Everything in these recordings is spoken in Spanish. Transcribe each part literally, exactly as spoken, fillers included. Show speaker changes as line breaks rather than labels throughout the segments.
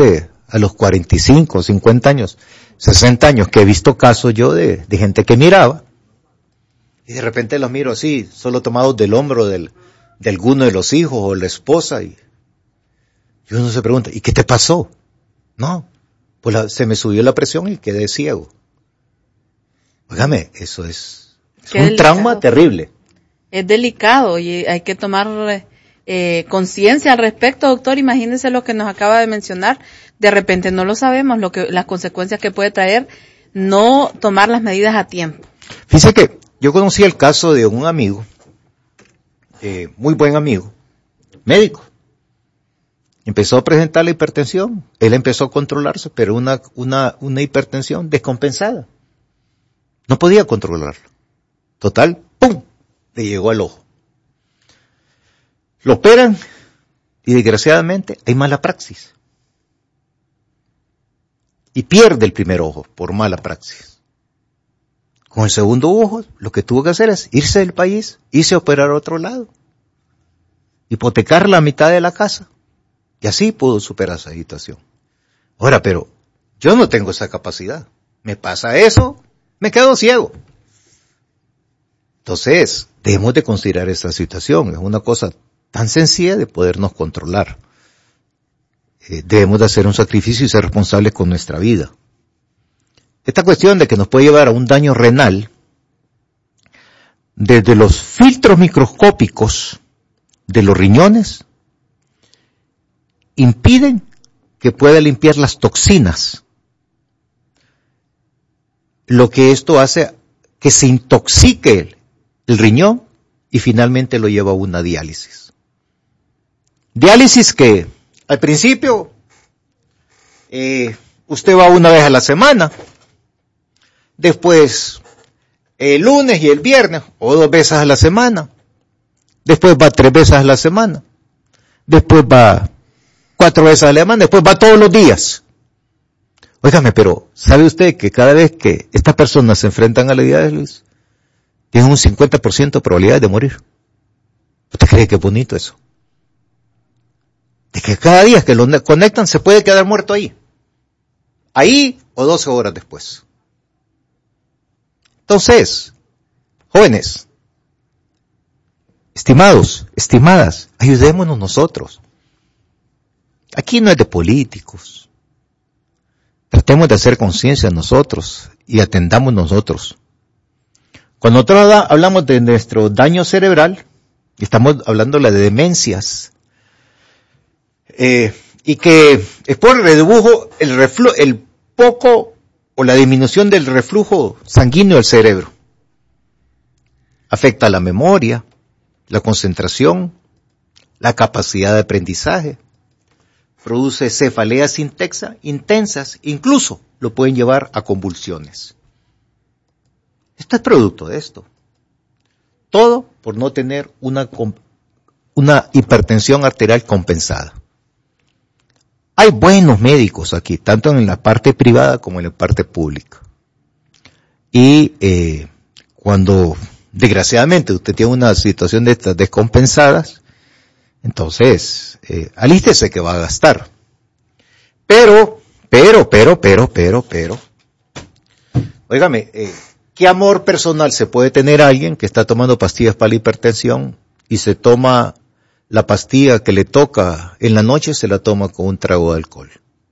usted, a los cuarenta y cinco, cincuenta años, sesenta años, que he visto casos yo de, de gente que miraba, y de repente los miro así, solo tomados del hombro del, de alguno de los hijos o la esposa, y, y uno se pregunta, ¿y qué te pasó? No, pues la, se me subió la presión y quedé ciego. Óigame, eso es, es un delicado. Trauma terrible.
Es delicado y hay que tomar eh, conciencia al respecto, doctor. Imagínese lo que nos acaba de mencionar. De repente no lo sabemos, lo que las consecuencias que puede traer no tomar las medidas a tiempo.
Fíjese que yo conocí el caso de un amigo, eh, muy buen amigo, médico. Empezó a presentar la hipertensión. Él empezó a controlarse, pero una, una, una hipertensión descompensada. No podía controlarlo. Total, ¡pum!, le llegó al ojo. Lo operan y desgraciadamente hay mala praxis. Y pierde el primer ojo por mala praxis. Con el segundo ojo, lo que tuvo que hacer es irse del país, irse a operar a otro lado. Hipotecar la mitad de la casa. Y así pudo superar esa situación. Ahora, pero yo no tengo esa capacidad. Me pasa eso, me quedo ciego. Entonces, debemos de considerar esta situación. Es una cosa tan sencilla de podernos controlar. Eh, debemos de hacer un sacrificio y ser responsables con nuestra vida. Esta cuestión de que nos puede llevar a un daño renal, desde los filtros microscópicos de los riñones, impiden que pueda limpiar las toxinas. Lo que esto hace que se intoxique el, el riñón y finalmente lo lleva a una diálisis. Diálisis que al principio eh, usted va una vez a la semana, después el lunes y el viernes o dos veces a la semana, después va tres veces a la semana, después va cuatro veces a la semana, después va todos los días. Óigame, pero ¿sabe usted que cada vez que estas personas se enfrentan a la diálisis, tienen un cincuenta por ciento de probabilidad de morir? ¿Usted cree que es bonito eso? De que cada día que lo conectan se puede quedar muerto ahí. Ahí o doce horas después. Entonces, jóvenes, estimados, estimadas, ayudémonos nosotros. Aquí no es de políticos. Tratemos de hacer conciencia nosotros y atendamos nosotros. Cuando nosotros hablamos de nuestro daño cerebral, estamos hablando de las demencias, eh, y que es por el redujo, el reflujo, el poco o la disminución del reflujo sanguíneo del cerebro. Afecta la memoria, la concentración, la capacidad de aprendizaje. Produce cefaleas intensas, incluso lo pueden llevar a convulsiones. Esto es producto de esto. Todo por no tener una, una hipertensión arterial compensada. Hay buenos médicos aquí, tanto en la parte privada como en la parte pública. Y eh, cuando desgraciadamente usted tiene una situación de estas descompensadas, entonces, eh, alístese que va a gastar. Pero, pero, pero, pero, pero, pero, óigame, eh, ¿qué amor personal se puede tener a alguien que está tomando pastillas para la hipertensión y se toma la pastilla que le toca en la noche, se la toma con un trago de alcohol?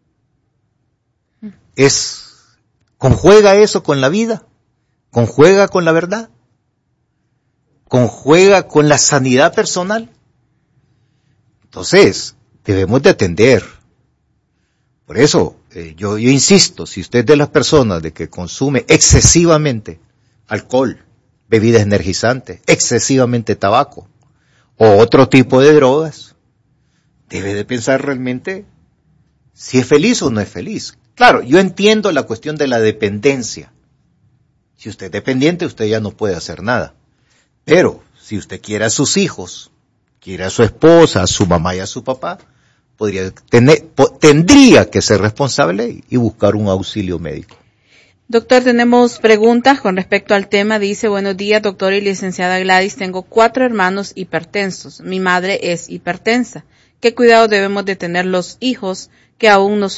Es, ¿conjuega eso con la vida? ¿Conjuega con la verdad? ¿Conjuega con la sanidad personal? Entonces, debemos de atender. Por eso, eh, yo, yo insisto, si usted es de las personas de que consume excesivamente alcohol, bebidas energizantes, excesivamente tabaco, o otro tipo de drogas, debe de pensar realmente si es feliz o no es feliz. Claro, yo entiendo la cuestión de la dependencia. Si usted es dependiente, usted ya no puede hacer nada. Pero, si usted quiere a sus hijos, quiere a su esposa, a su mamá y a su papá, podría tener, po, tendría que ser responsable y buscar un auxilio médico.
Doctor, tenemos preguntas con respecto al tema. Dice, buenos días, doctor y licenciada Gladys. Tengo cuatro hermanos hipertensos. Mi madre es hipertensa. ¿Qué cuidado debemos de tener los hijos que aún no son